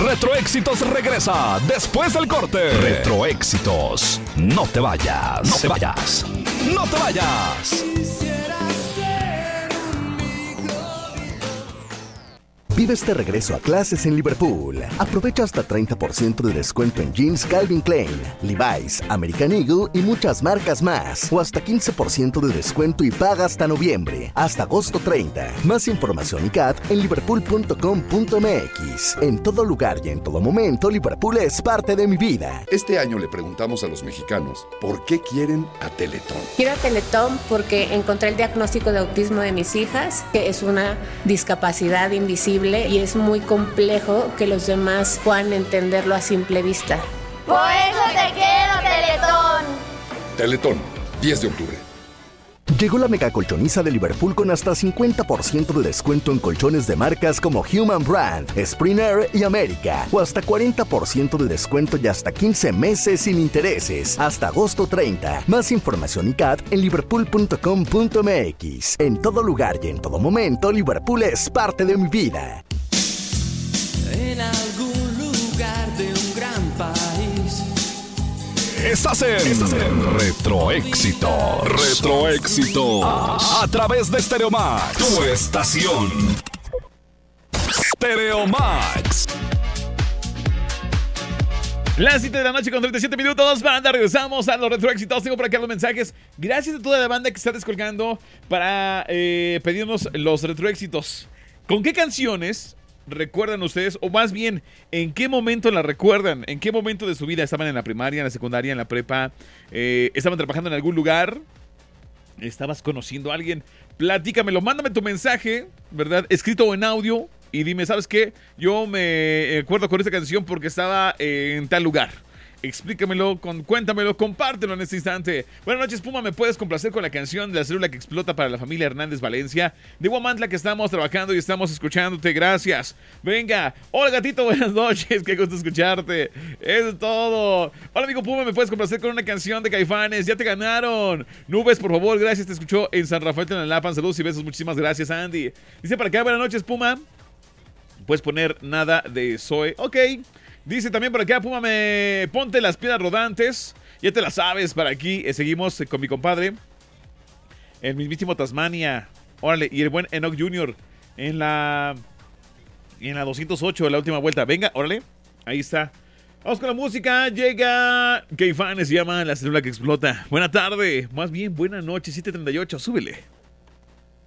Retroéxitos regresa después del corte. Retroéxitos. No te vayas. No te vayas. No te vayas. Vive este regreso a clases en Liverpool. Aprovecha hasta 30% de descuento en jeans Calvin Klein, Levi's, American Eagle y muchas marcas más. O hasta 15% de descuento y paga hasta noviembre. Hasta agosto 30. Más información y CAT en liverpool.com.mx. En todo lugar y en todo momento, Liverpool es parte de mi vida. Este año le preguntamos a los mexicanos ¿por qué quieren a Teletón? Quiero a Teletón porque encontré el diagnóstico de autismo de mis hijas, que es una discapacidad invisible y es muy complejo que los demás puedan entenderlo a simple vista. Por eso te quiero, Teletón. Teletón, 10 de octubre. Llegó la mega colchoniza de Liverpool con hasta 50% de descuento en colchones de marcas como Human Brand, Spring Air y América. O hasta 40% de descuento y hasta 15 meses sin intereses. Hasta agosto 30. Más información y CAT en liverpool.com.mx. En todo lugar y en todo momento, Liverpool es parte de mi vida. En algún lugar de un gran país. Estás en Retroéxitos. Retroéxitos. A través de Stereomax. Tu estación. Stereomax. Las 7 de la noche con 37 minutos, banda, regresamos a los retroéxitos. Tengo por acá los mensajes. Gracias a toda la banda que está descolgando para pedirnos los retroéxitos. ¿Con qué canciones recuerdan ustedes? O más bien, ¿en qué momento la recuerdan? ¿En qué momento de su vida? ¿Estaban en la primaria, en la secundaria, en la prepa? ¿Estaban trabajando en algún lugar? ¿Estabas conociendo a alguien? Platícamelo, mándame tu mensaje, ¿verdad? Escrito o en audio. Y dime, ¿sabes qué? Yo me acuerdo con esta canción porque estaba en tal lugar. Explícamelo, cuéntamelo, compártelo en este instante. Buenas noches, Puma. ¿Me puedes complacer con la canción de la célula que explota para la familia Hernández Valencia? De Huamantla, que estamos trabajando y estamos escuchándote. Gracias. Venga. Hola, gatito. Buenas noches. Qué gusto escucharte. Eso es todo. Hola, amigo Puma. ¿Me puedes complacer con una canción de Caifanes? Ya te ganaron. Nubes, por favor. Gracias. Te escuchó en San Rafael, Tonalapan. Saludos y besos. Muchísimas gracias, Andy. Dice para acá, buenas noches, Puma. Puedes poner nada de Zoe. Ok. Dice también por acá, Puma, ponte las piedras rodantes. Ya te las sabes para aquí. Seguimos con mi compadre, el mismísimo Tasmania. Órale, y el buen Enoch Jr. en la 208, la última vuelta. Venga, órale. Ahí está. Vamos con la música. Llega Caifanes, se llama La Célula que Explota. Buena tarde. Más bien, buena noche. 7:38. Súbele.